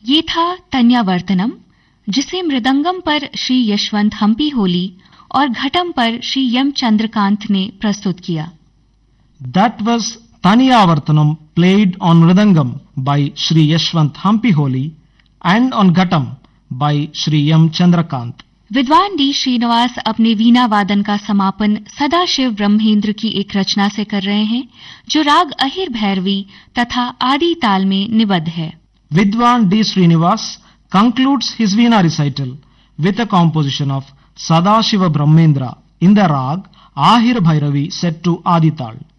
ये था तन्यावर्तनम, जिसे मृदंगम पर श्री यशवंत हम्पी होली और घटम पर श्री यम चंद्रकांत ने प्रस्तुत किया। That was Taniyavartanam played on Mridangam by Sri Yashwant Hampi Holi and on Ghatam by Sri M. Chandrakant. विद्वान डी श्रीनिवास अपने वीणा वादन का समापन सदाशिव ब्रह्मेंद्र की एक रचना से कर रहे हैं, जो राग अहिर भैरवी तथा आदि ताल में निबद्ध है। Vidwan D. Srinivas concludes his Veena recital with a composition of Sadashiva Brahmendra in the rag Ahir Bhairavi set to Adi Tal.